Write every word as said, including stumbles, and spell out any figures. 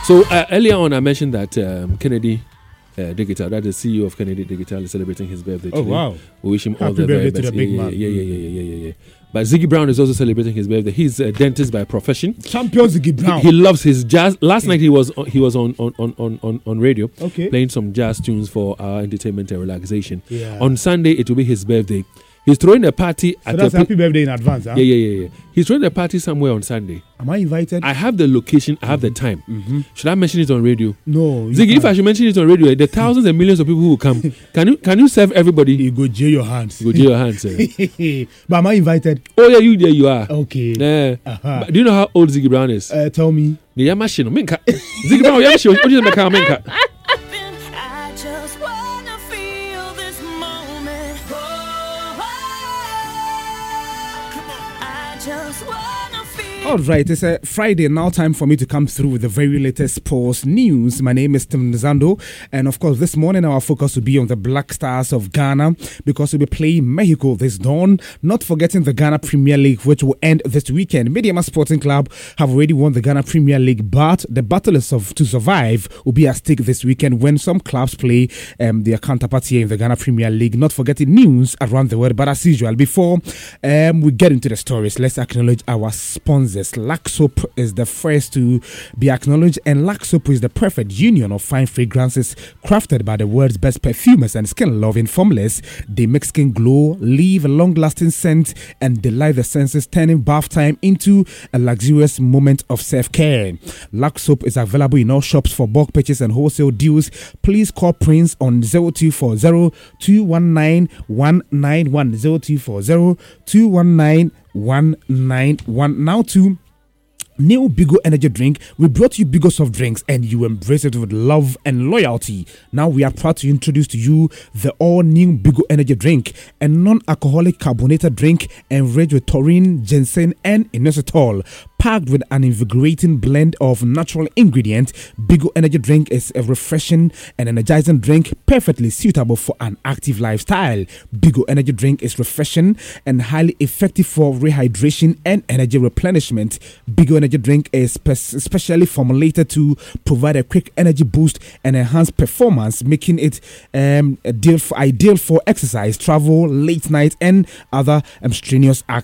So uh, earlier on, I mentioned that um, Kennedy uh, Digital, that is the C E O of Kennedy Digital, is celebrating his birthday today. Oh, wow. We wish him Happy all the very birthday to best. the big yeah, man. yeah, yeah, yeah, yeah, yeah, yeah. But Ziggy Brown is also celebrating his birthday. He's a dentist by profession. Champion Ziggy Brown. He, he loves his jazz. Last night he was on, he was on on, on, on on radio, Okay. playing some jazz tunes for our entertainment and relaxation. Yeah. On Sunday it will be his birthday. He's throwing a party So at that's a happy birthday in advance, huh? yeah, yeah, yeah, yeah. He's throwing a party somewhere on Sunday. Am I invited? I have the location. I have the time. Mm-hmm. Should I mention it on radio? No. you Ziggy, if can't. I should mention it on radio, eh, the thousands and millions of people who will come. Can you can you serve everybody? You go jail your hands. You go jail your hands. Eh? But am I invited? Oh yeah, you there you are. Okay. Yeah. Uh-huh. But do you know how old Ziggy Brown is? Uh, tell me. The Yamashino Minka. Ziggy Brown, Yamashino. What do you make a Minka? I just wanna feel this moment. Oh, I just wanna feel. All right, it's a Friday now. Time for me to come through with the very latest sports news. My name is Tim Nzando, and of course, this morning our focus will be on the Black Stars of Ghana because we'll be playing Mexico this dawn. Not forgetting the Ghana Premier League, which will end this weekend. Mediama Sporting Club have already won the Ghana Premier League, but the battle is of, to survive will be at stake this weekend when some clubs play um, their counterparts here in the Ghana Premier League. Not forgetting news around the world, but as usual, before um, we get into the stories, let's acknowledge our sponsors. Laxop is the first to be acknowledged, and Laxop is the perfect union of fine fragrances crafted by the world's best perfumers and skin-loving formulas. They make skin glow, leave a long-lasting scent, and delight the senses, turning bath time into a luxurious moment of self-care. Laxop is available in all shops for bulk purchase and wholesale deals. Please call Prince on zero two four zero, two one nine, one nine one, zero two four zero, two one nine, one nine one. Now to new Bigo Energy Drink. We brought you Bigo soft drinks and you embrace it with love and loyalty. Now we are proud to introduce to you the all-new Bigo Energy Drink, a non-alcoholic carbonated drink enriched with taurine, ginseng and inositol. Packed with an invigorating blend of natural ingredients, Bigo Energy Drink is a refreshing and energizing drink perfectly suitable for an active lifestyle. Bigo Energy Drink is refreshing and highly effective for rehydration and energy replenishment. Bigo Energy Drink is spe- specially formulated to provide a quick energy boost and enhance performance, making it um, ideal, for, ideal for exercise, travel, late night, and other um, strenuous activities.